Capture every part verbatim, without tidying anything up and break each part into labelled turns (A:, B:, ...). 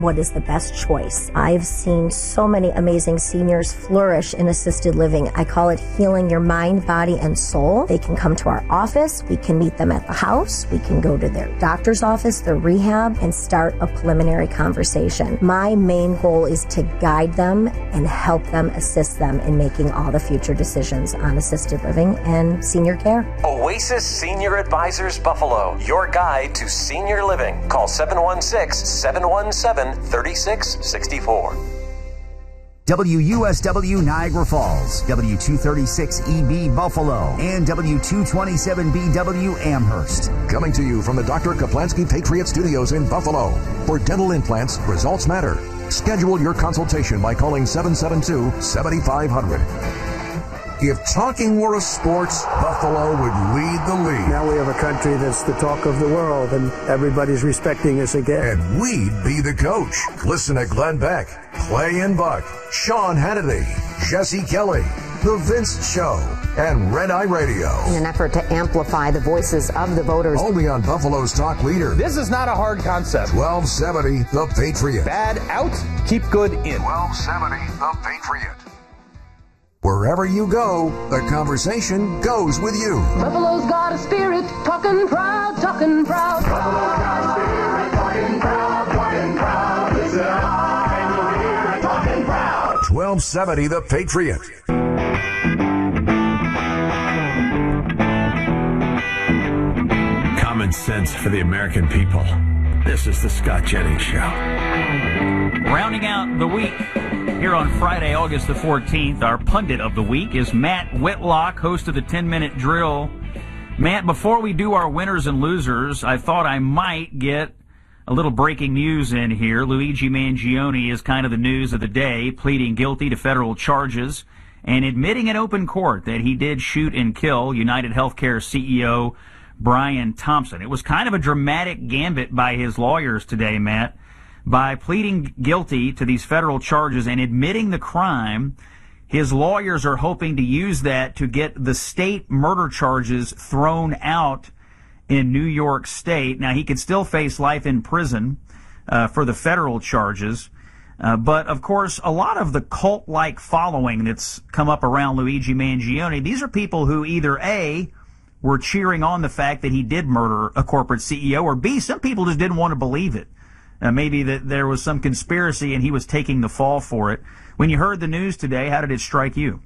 A: What is the best choice? I've seen so many amazing seniors flourish in assisted living. I call it healing your mind, body, and soul. They can come to our office. We can meet them at the house. We can go to their doctor's office, their rehab, and start a preliminary conversation. My main goal is to guide them and help them, assist them in making all the future decisions on assisted living and senior care.
B: Oasis Senior Advisors Buffalo, your guide to senior living. Call seven one six, seven one seven, three six six four.
C: W U S W Niagara Falls, W two thirty-six E B Buffalo, and W two twenty-seven B W Amherst.
D: Coming to you from the Doctor Kaplansky Patriot Studios in Buffalo. For dental implants, results matter. Schedule your consultation by calling seven seven two, seven five zero zero. If talking were a sport, Buffalo would lead the league.
E: Now we have a country that's the talk of the world, and everybody's respecting us again.
D: And we'd be the coach. Listen to Glenn Beck, Clay and Buck, Sean Hannity, Jesse Kelly, The Vince Show, and Red Eye Radio.
F: In an effort to amplify the voices of the voters.
D: Only on Buffalo's talk leader.
G: This is not a hard concept.
D: twelve seventy, The Patriot.
G: Bad out, keep good in.
D: twelve seventy, The Patriot. Wherever you go, the conversation goes with you.
H: Buffalo's got a spirit, talking proud, talking proud. Buffalo's got a spirit, talking proud, talking proud. Listen up and you'll hear it, talking proud.
D: twelve seventy The Patriot.
I: Common sense for the American people. This is the Scott Jennings Show.
J: Rounding out the week here on Friday, August the fourteenth, our pundit of the week is Matt Whitlock, host of the ten-minute drill. Matt, before we do our winners and losers, I thought I might get a little breaking news in here. Luigi Mangione is kind of the news of the day, pleading guilty to federal charges and admitting in open court that he did shoot and kill United Healthcare C E O Brian Thompson. It was kind of a dramatic gambit by his lawyers today, Matt. By pleading guilty to these federal charges and admitting the crime, his lawyers are hoping to use that to get the state murder charges thrown out in New York State. Now, he could still face life in prison uh, for the federal charges. Uh, but, of course, a lot of the cult-like following that's come up around Luigi Mangione, these are people who either, A, were cheering on the fact that he did murder a corporate C E O, or B, some people just didn't want to believe it. Uh, maybe that there was some conspiracy and he was taking the fall for it. When you heard the news today, how did it strike you?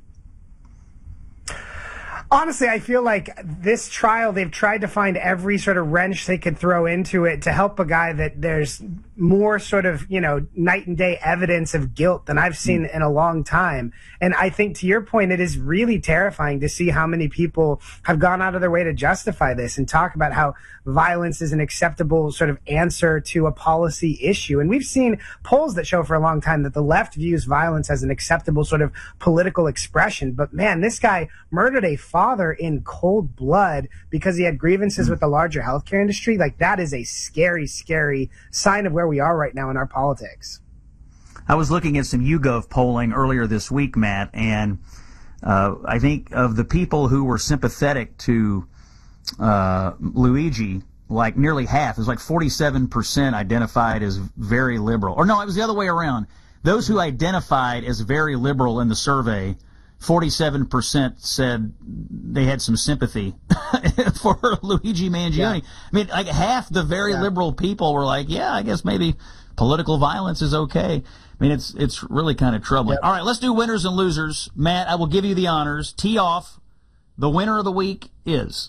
K: Honestly, I feel like this trial, they've tried to find every sort of wrench they could throw into it to help a guy that there's more sort of, you know, night and day evidence of guilt than I've seen in a long time. And I think, to your point, it is really terrifying to see how many people have gone out of their way to justify this and talk about how violence is an acceptable sort of answer to a policy issue. And we've seen polls that show for a long time that the left views violence as an acceptable sort of political expression. But man, this guy murdered a father in cold blood because he had grievances with the larger healthcare industry. Like, that is a scary, scary sign of where we are right now in our politics.
J: I was looking at some YouGov polling earlier this week, Matt, and uh, I think of the people who were sympathetic to uh, Luigi, like nearly half, it was like forty-seven percent identified as very liberal. Or no, it was the other way around. Those who identified as very liberal in the survey, forty-seven percent said they had some sympathy for Luigi Mangione. Yeah. I mean, like half the very yeah. liberal people were like, yeah, I guess maybe political violence is okay. I mean, it's it's really kind of troubling. Yep. All right, let's do winners and losers. Matt, I will give you the honors. Tee off. The winner of the week is...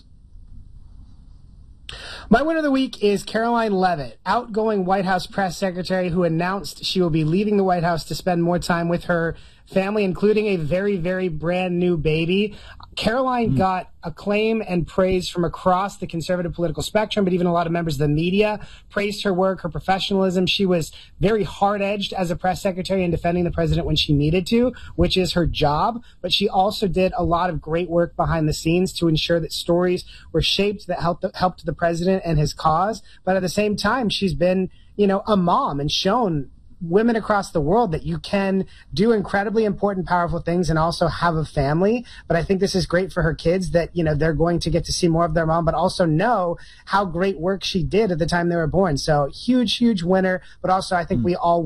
K: My winner of the week is Caroline Leavitt, outgoing White House press secretary who announced she will be leaving the White House to spend more time with her family, including a very, very brand new baby. Caroline mm-hmm. got acclaim and praise from across the conservative political spectrum, but even a lot of members of the media praised her work, her professionalism. She was very hard-edged as a press secretary in defending the president when she needed to, which is her job. But she also did a lot of great work behind the scenes to ensure that stories were shaped that helped, helped the president and his cause. But at the same time, she's been, you know, a mom and shown women across the world that you can do incredibly important, powerful things and also have a family. But I think this is great for her kids that, you know, they're going to get to see more of their mom, but also know how great work she did at the time they were born. So huge, huge winner. But also I think mm. we all